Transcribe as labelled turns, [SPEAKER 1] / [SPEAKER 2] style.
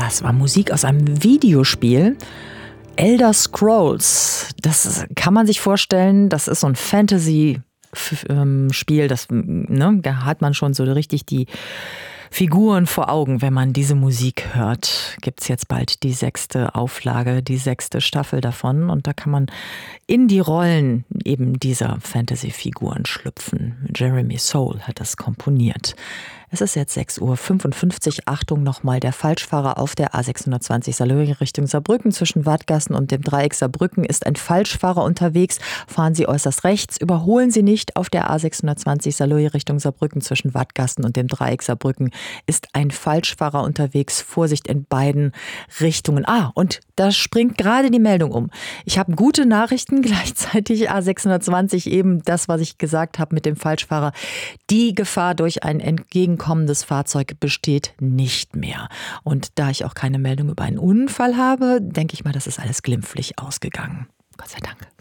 [SPEAKER 1] Das war Musik aus einem Videospiel. Elder Scrolls, das kann man sich vorstellen, das ist so ein Fantasy-Spiel, da hat man schon so richtig die Figuren vor Augen, wenn man diese Musik hört. Gibt's jetzt bald die 6. Auflage, die 6. Staffel davon und da kann man in die Rollen eben dieser Fantasy-Figuren schlüpfen. Jeremy Soule hat das komponiert. Es ist jetzt 6:55 Uhr. Achtung nochmal, der Falschfahrer auf der A620 Saarlouis Richtung Saarbrücken zwischen Wadgassen und dem Dreieck Saarbrücken ist ein Falschfahrer unterwegs. Fahren Sie äußerst rechts, überholen Sie nicht. Auf der A620 Saarlouis Richtung Saarbrücken zwischen Wadgassen und dem Dreieck Saarbrücken ist ein Falschfahrer unterwegs. Vorsicht in beiden Richtungen. Und da springt gerade die Meldung um. Ich habe gute Nachrichten, gleichzeitig A620 eben das, was ich gesagt habe mit dem Falschfahrer. Die Gefahr durch ein entgegenkommendes Fahrzeug besteht nicht mehr. Und da ich auch keine Meldung über einen Unfall habe, denke ich mal, das ist alles glimpflich ausgegangen. Gott sei Dank.